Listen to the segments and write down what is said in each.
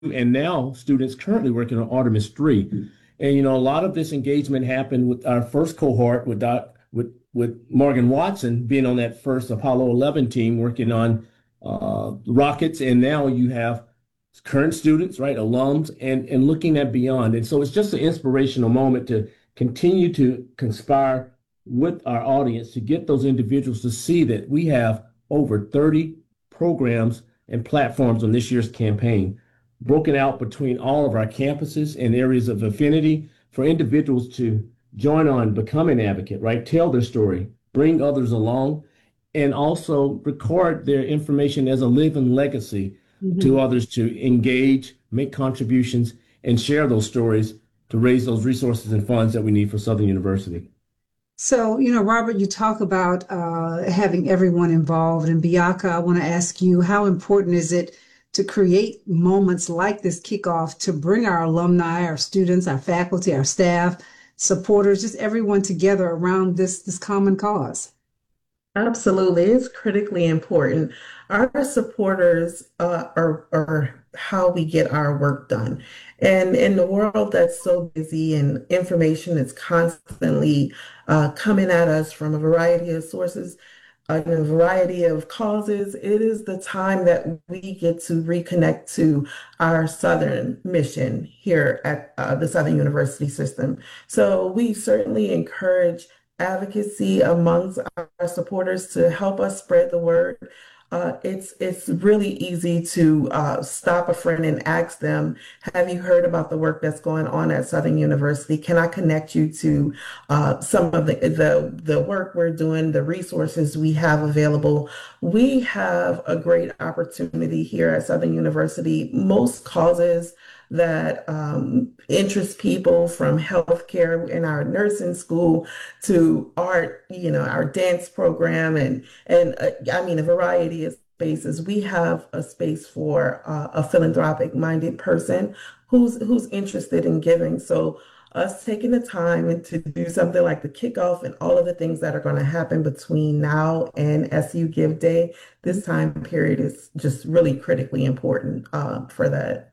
and now students currently working on Artemis 3. And a lot of this engagement happened with our first cohort with Morgan Watson being on that first Apollo 11 team working on rockets, and now you have current students, right, alums, and looking at beyond. And so it's just an inspirational moment to continue to conspire with our audience to get those individuals to see that we have over 30 programs and platforms on this year's campaign, broken out between all of our campuses and areas of affinity for individuals to join on, become an advocate, right? Tell their story, bring others along, and also record their information as a living legacy to Mhm. others to engage, make contributions, and share those stories to raise those resources and funds that we need for Southern University. So, Robert, you talk about having everyone involved. And Bianca, I want to ask you, how important is it to create moments like this kickoff to bring our alumni, our students, our faculty, our staff, supporters, just everyone together around this common cause? Absolutely, it's critically important. Our supporters are how we get our work done. And in the world that's so busy and information is constantly coming at us from a variety of sources, and a variety of causes, it is the time that we get to reconnect to our Southern mission here at the Southern University system. So we certainly encourage advocacy amongst our supporters to help us spread the word. It's really easy to stop a friend and ask them, "Have you heard about the work that's going on at Southern University? Can I connect you to some of the work we're doing, the resources we have available?" We have a great opportunity here at Southern University. Most causes that interest people, from healthcare in our nursing school to art, our dance program, and I mean a variety of spaces. We have a space for a philanthropic minded person who's interested in giving. So us taking the time and to do something like the kickoff and all of the things that are going to happen between now and SU Give Day, this time period is just really critically important for that.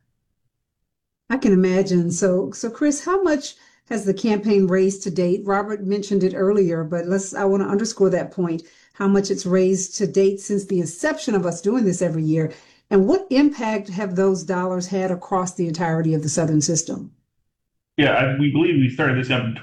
I can imagine. So Chris, how much has the campaign raised to date? Robert mentioned it earlier, but I want to underscore that point, how much it's raised to date since the inception of us doing this every year. And what impact have those dollars had across the entirety of the Southern system? Yeah, we believe we started this up in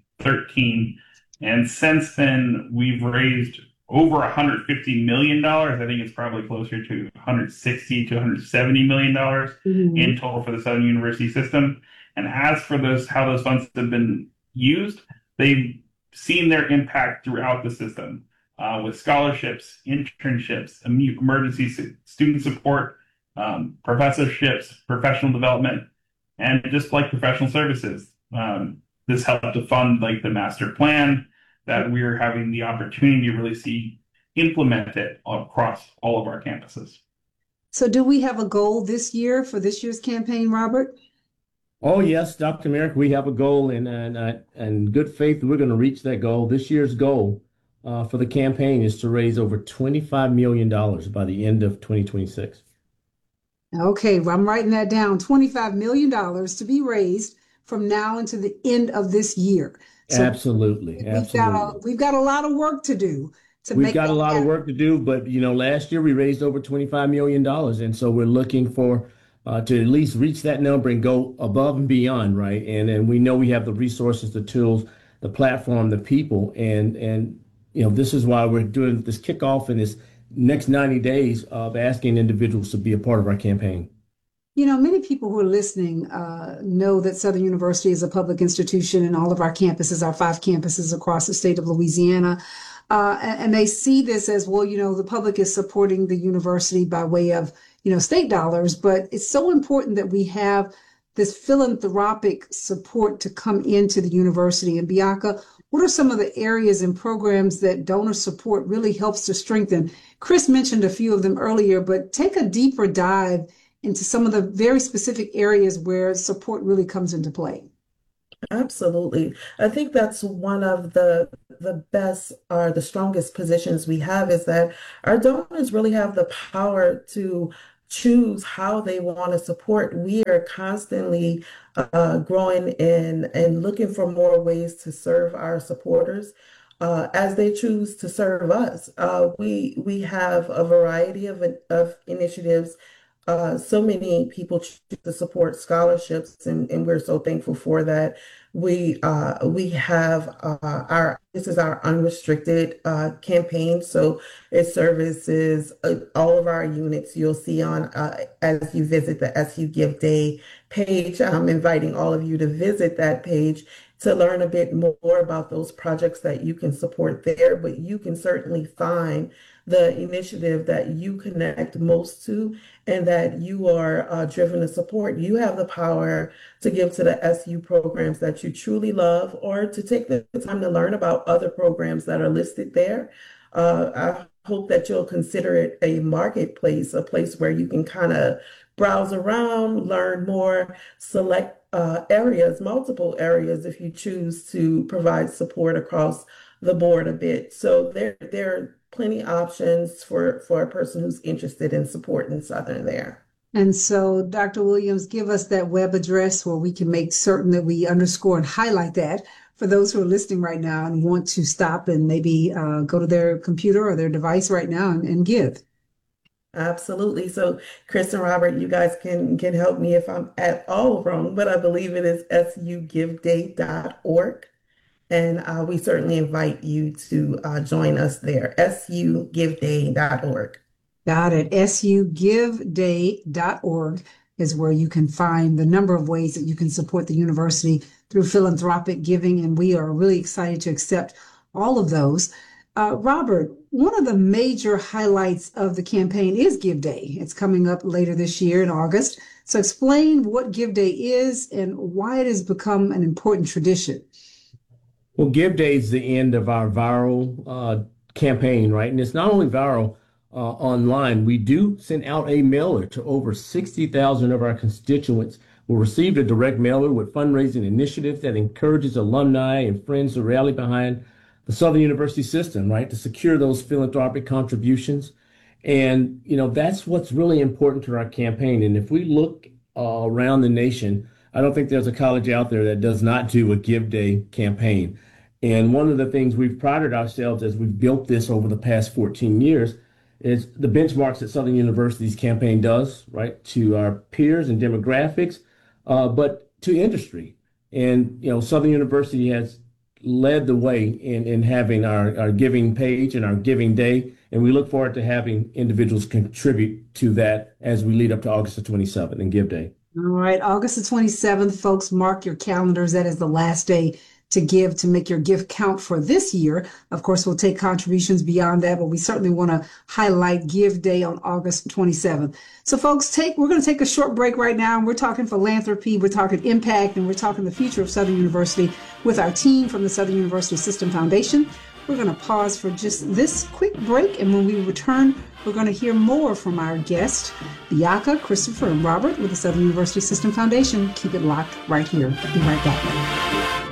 2013, and since then we've raised over $150 million. I think it's probably closer to 160 to 170 million dollars Mhm. in total for the Southern University system. And as for how those funds have been used, they've seen their impact throughout the system with scholarships, internships, emergency student support, professorships, professional development, and just like professional services. This helped to fund like the master plan that we're having the opportunity to really see implemented across all of our campuses. So do we have a goal this year for this year's campaign, Robert? Oh yes, Dr. Merrick, we have a goal, and good faith we're going to reach that goal. This year's goal for the campaign is to raise over $25 million by the end of 2026. Okay, well, I'm writing that down. $25 million to be raised from now until the end of this year. So Absolutely, absolutely. we've got a lot of work to do to We've make got a that lot of happen. work to do, but last year we raised over $25 million, and so we're looking for to at least reach that number and go above and beyond, right? And we know we have the resources, the tools, the platform, the people, and this is why we're doing this kickoff in this next 90 days of asking individuals to be a part of our campaign. Many people who are listening know that Southern University is a public institution and all of our campuses, our five campuses across the state of Louisiana. And they see this as, well, the public is supporting the university by way of, state dollars, but it's so important that we have this philanthropic support to come into the university. And Bianca, what are some of the areas and programs that donor support really helps to strengthen? Chris mentioned a few of them earlier, but take a deeper dive into some of the very specific areas where support really comes into play. Absolutely. I think that's one of the best or the strongest positions we have is that our donors really have the power to choose how they want to support. We are constantly growing and looking for more ways to serve our supporters as they choose to serve us. We have a variety of initiatives. So many people choose to support scholarships, and we're so thankful for that. We have our this is our unrestricted campaign, so it services all of our units. You'll see on as you visit the SU Give Day page. I'm inviting all of you to visit that page to learn a bit more about those projects that you can support there. But you can certainly find the initiative that you connect most to and that you are driven to support. You have the power to give to the SU programs that you truly love, or to take the time to learn about other programs that are listed there. I hope that you'll consider it a marketplace, a place where you can kind of browse around, learn more, select areas, multiple areas, if you choose to provide support across the board a bit. So there are plenty of options for a person who's interested in supporting Southern there. And so, Dr. Williams, give us that web address where we can make certain that we underscore and highlight that for those who are listening right now and want to stop and maybe go to their computer or their device right now and give. Absolutely. So, Chris and Robert, you guys can help me if I'm at all wrong, but I believe it is sugiveday.org. And we certainly invite you to join us there, sugiveday.org. Got it. sugiveday.org is where you can find the number of ways that you can support the university through philanthropic giving. And we are really excited to accept all of those. Robert, one of the major highlights of the campaign is Give Day. It's coming up later this year in August. So explain what Give Day is and why it has become an important tradition. Well, Give Day is the end of our viral campaign, right? And it's not only viral online. We do send out a mailer to over 60,000 of our constituents. We'll receive a direct mailer with fundraising initiatives that encourages alumni and friends to rally behind the Southern University system, right, to secure those philanthropic contributions. And, you know, that's what's really important to our campaign. And if we look around the nation, I don't think there's a college out there that does not do a Give Day campaign. And one of the things we've prided ourselves as we've built this over the past 14 years is the benchmarks that Southern University's campaign does, right, to our peers and demographics, but to industry. And, you know, Southern University has led the way in having our giving page and our giving day. And we look forward to having individuals contribute to that as we lead up to August the 27th and Give Day. All right, August the 27th, folks, mark your calendars. That is the last day to give, to make your gift count for this year. Of course, we'll take contributions beyond that, but we certainly want to highlight Give Day on August 27th. So folks, we're going to take a short break right now. And we're talking philanthropy, we're talking impact, and we're talking the future of Southern University with our team from the Southern University System Foundation. We're going to pause for just this quick break, and when we return, we're going to hear more from our guests, Biaka, Christopher, and Robert with the Southern University System Foundation. Keep it locked right here. Be right back.